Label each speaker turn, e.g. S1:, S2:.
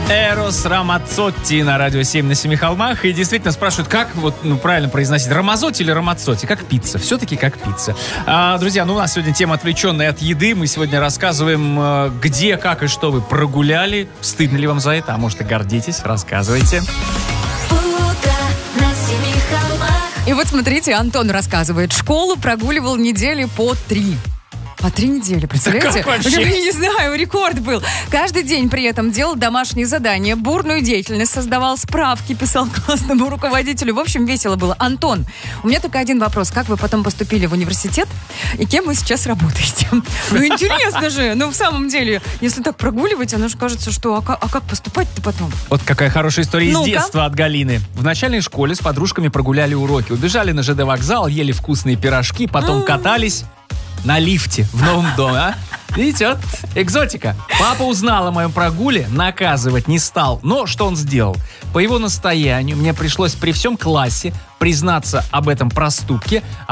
S1: Эрос Рамазотти на радио 7 на Семи холмах. И действительно спрашивают, как правильно произносить, Рамазотти или Рамазотти? Как пицца. Все-таки как пицца. Друзья, у нас сегодня тема, отвлеченная от еды. Мы сегодня рассказываем, где, как и что вы прогуляли. Стыдно ли вам за это? А может и гордитесь? Рассказывайте.
S2: И вот смотрите, Антон рассказывает. Школу прогуливал недели по 3. По 3 недели, представляете? Я не знаю, рекорд был. Каждый день при этом делал домашние задания, бурную деятельность, создавал справки, писал классному руководителю. В общем, весело было. Антон, у меня только один вопрос. Как вы потом поступили в университет и кем вы сейчас работаете? Интересно же. В самом деле, если так прогуливать, оно же кажется, что а как поступать-то потом?
S1: Вот какая хорошая история из детства от Галины. В начальной школе с подружками прогуляли уроки. Убежали на ЖД вокзал, ели вкусные пирожки, потом катались на лифте в новом доме, Видите, вот экзотика. Папа узнал о моем прогуле, наказывать не стал. Но что он сделал? По его настоянию мне пришлось при всем классе признаться об этом проступке,